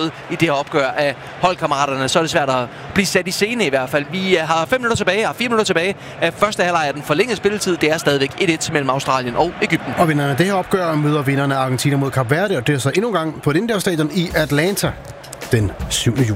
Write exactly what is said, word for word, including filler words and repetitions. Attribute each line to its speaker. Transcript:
Speaker 1: noget i det her opgør af holdkammeraterne, så er det svært at blive sat i scene i hvert fald. Vi har fem minutter tilbage, har fire minutter tilbage af første halvleg af den forlængede spilletid. Det er stadigvæk et et mellem Australien og Egypten.
Speaker 2: Og vinderne af det her opgør møder vinderne af Argentina mod Kap Verde, og det er så endnu en gang på et indendørsstadion i Atlanta den syvende juli.